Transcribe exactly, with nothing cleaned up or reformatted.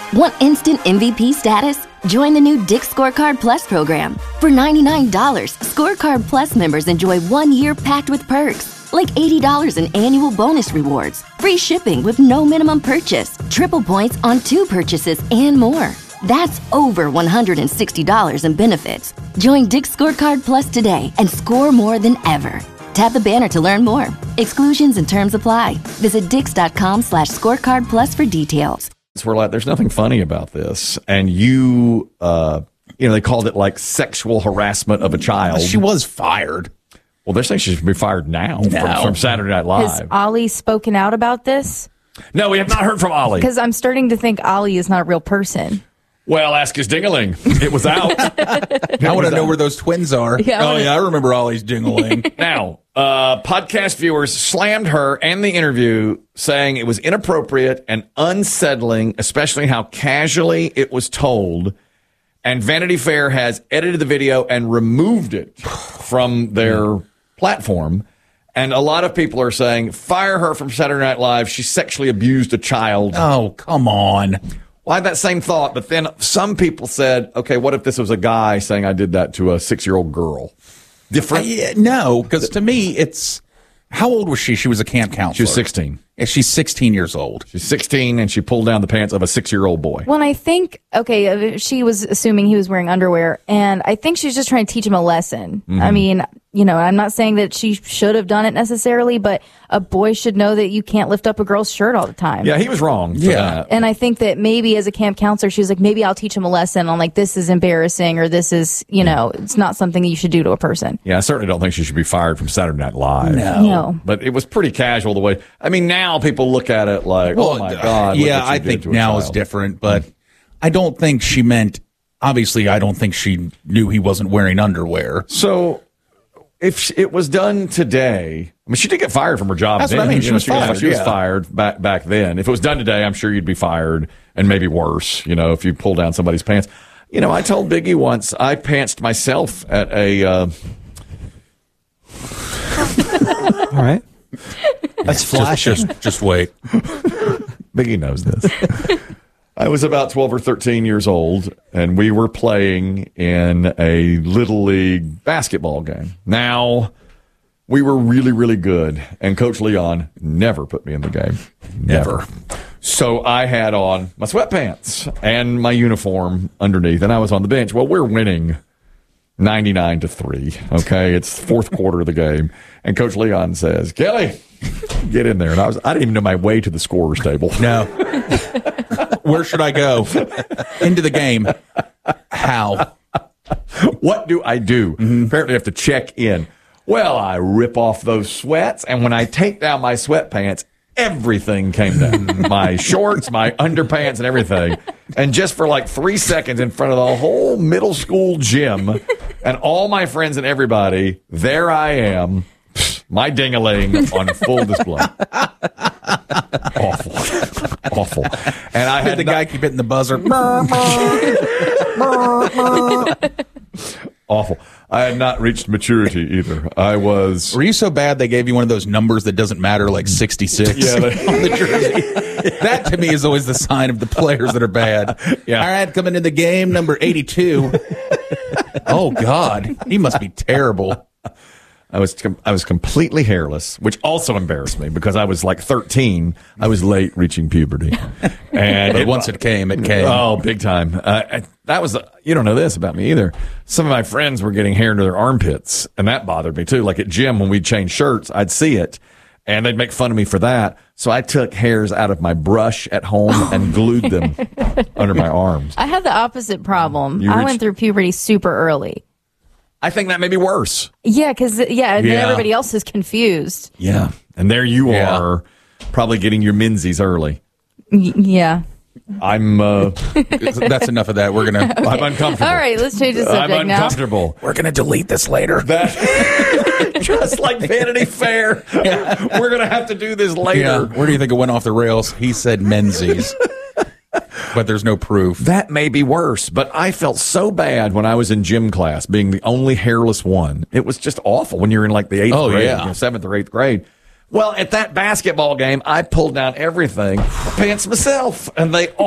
Want instant M V P status? Join the new Dick's Scorecard Plus program. For ninety-nine dollars, Scorecard Plus members enjoy one year packed with perks, like eighty dollars in annual bonus rewards, free shipping with no minimum purchase, triple points on two purchases, and more. That's over one hundred sixty dollars in benefits. Join Dick's Scorecard Plus today and score more than ever. Tap the banner to learn more. Exclusions and terms apply. Visit dix.com slash scorecard plus for details. We're like, there's nothing funny about this. And you, uh, you know, they called it like sexual harassment of a child. She was fired. Well, they're saying she should be fired now no. from, from Saturday Night Live. Has Ollie spoken out about this? No, we have not heard from Ollie. Because I'm starting to think Ollie is not a real person. Well, ask his dingaling. It was out. I want to know where those twins are. Yeah, oh, wanna... yeah, I remember Ollie's dingaling. Now, uh, podcast viewers slammed her and the interview, saying it was inappropriate and unsettling, especially how casually it was told. And Vanity Fair has edited the video and removed it from their platform. And a lot of people are saying, fire her from Saturday Night Live. She sexually abused a child. Oh, come on. Well, I had that same thought, but then some people said, okay, what if this was a guy saying I did that to a six-year-old girl? Different? I, no, because to me, it's... How old was she? She was a camp counselor. She was sixteen. Yeah, she's sixteen years old. She's sixteen, and she pulled down the pants of a six-year-old boy. Well, I think, okay, she was assuming he was wearing underwear, and I think she's just trying to teach him a lesson. Mm-hmm. I mean, you know, I'm not saying that she should have done it necessarily, but a boy should know that you can't lift up a girl's shirt all the time. Yeah, he was wrong for yeah. that. And I think that maybe as a camp counselor, she was like, maybe I'll teach him a lesson on, like, this is embarrassing, or this is, you know, it's not something you should do to a person. Yeah, I certainly don't think she should be fired from Saturday Night Live. No. No. But it was pretty casual the way. I mean, now people look at it like, well, oh, my God. Yeah, I think now is different, but I don't think she meant, obviously, I don't think she knew he wasn't wearing underwear. So if it was done today, I mean, she did get fired from her job. That's then. what I mean. She You know, was she, fired. She was yeah. fired back back then. If it was done today, I'm sure you'd be fired, and maybe worse. You know, if you pull down somebody's pants. You know, I told Biggie once I pantsed myself at a. Uh... All right, that's flash. Just, just, just wait. Biggie knows this. I was about twelve or thirteen years old, and we were playing in a Little League basketball game. Now, we were really, really good, and Coach Leon never put me in the game. Never. So I had on my sweatpants and my uniform underneath, and I was on the bench. Well, we're winning ninety-nine to three, okay? It's fourth quarter of the game, and Coach Leon says, Kelly, get in there. And I was I didn't even know my way to the scorer's table. No. Where should I go? Into the game. How? What do I do? Mm-hmm. Apparently I have to check in. Well, I rip off those sweats, and when I take down my sweatpants, everything came down. My shorts, my underpants, and everything. And just for like three seconds in front of the whole middle school gym and all my friends and everybody, there I am, my ding-a-ling on full display. Awful. Awful. And I had the no- guy keep hitting the buzzer. Awful. I had not reached maturity either. I was. Were you so bad they gave you one of those numbers that doesn't matter, like sixty-six Yeah, they- on the jersey? That to me is always the sign of the players that are bad. Yeah. All right, coming in the game, number eighty-two. Oh God, he must be terrible. I was com- I was completely hairless, which also embarrassed me because I was like thirteen. I was late reaching puberty, and But once it came, it came. Oh, big time! Uh, I, that was uh, you don't know this about me either. Some of my friends were getting hair into their armpits, and that bothered me too. Like at gym when we'd change shirts, I'd see it, and they'd make fun of me for that. So I took hairs out of my brush at home and glued them under my arms. I had the opposite problem. You I reached- went through puberty super early. I think that may be worse. Yeah, because, yeah, and then Yeah. everybody else is confused. Yeah, and there you Yeah. are, probably getting your menzies early. Y- yeah. I'm uh, That's enough of that. We're gonna. I'm uncomfortable. All right, let's change the subject I'm now. uncomfortable. We're gonna delete this later. That just like Vanity Fair. We're gonna have to do this Yeah. later. Where do you think it went off the rails? He said Menzies, but there's no proof. That may be worse, but I felt so bad when I was in gym class, being the only hairless one. It was just awful when you're in like the eighth Oh, grade, yeah. you know, seventh or eighth grade. Well, at that basketball game, I pulled down everything, pants myself, and they all